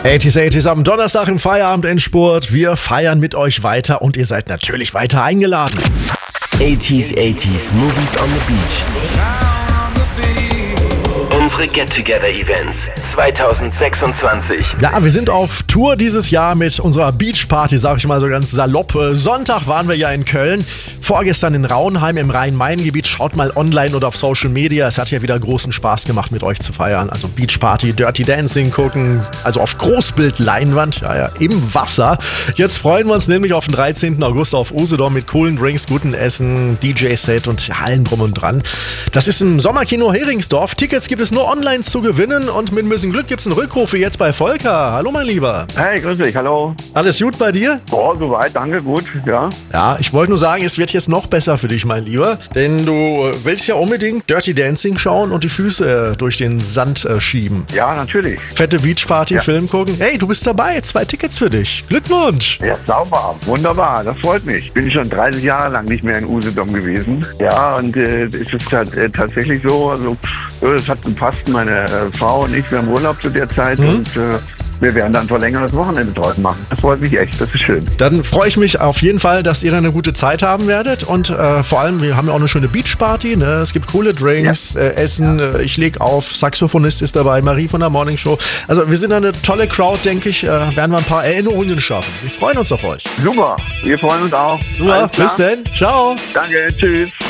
80s am Donnerstag im Feierabendendspurt. Wir feiern mit euch weiter und ihr seid natürlich weiter eingeladen. 80s Movies on the Beach. Unsere Get-Together-Events 2026. Ja, wir sind auf Tour dieses Jahr mit unserer Beachparty, sag ich mal so ganz salopp. Sonntag waren wir ja in Köln, vorgestern in Rauenheim im Rhein-Main-Gebiet. Schaut mal online oder auf Social Media. Es hat ja wieder großen Spaß gemacht, mit euch zu feiern. Also Beachparty, Dirty Dancing gucken, also auf Großbildleinwand, ja, im Wasser. Jetzt freuen wir uns nämlich auf den 13. August auf Usedom mit coolen Drinks, gutem Essen, DJ-Set und allen drum und dran. Das ist im Sommerkino Heringsdorf. Tickets gibt es nur online zu gewinnen und mit ein bisschen Glück gibt es einen Rückruf wie jetzt bei Volker. Hallo mein Lieber. Hey, grüß dich, hallo. Alles gut bei dir? Boah, soweit, danke, gut, ja. Ja, ich wollte nur sagen, es wird jetzt noch besser für dich, mein Lieber, denn du willst ja unbedingt Dirty Dancing schauen und die Füße durch den Sand schieben. Ja, natürlich. Fette Beachparty, Ja. Film gucken. Hey, du bist dabei, 2 Tickets für dich. Glückwunsch. Ja, sauber, wunderbar, das freut mich. Bin schon 30 Jahre lang nicht mehr in Usedom gewesen. Ja, und es ist tatsächlich so, also es hat gepasst, meine Frau und ich, wir haben Urlaub zu der Zeit und wir werden dann verlängertes Wochenende draus machen. Das freut mich echt, das ist schön. Dann freue ich mich auf jeden Fall, dass ihr dann eine gute Zeit haben werdet und vor allem, wir haben ja auch eine schöne Beachparty, ne? Es gibt coole Drinks, Essen, ich leg auf, Saxophonist ist dabei, Marie von der Morning Show. Also wir sind eine tolle Crowd, denke ich, werden wir ein paar Erinnerungen schaffen. Wir freuen uns auf euch. Super, wir freuen uns auch. Super, Alles klar. bis denn, ciao. Danke, tschüss.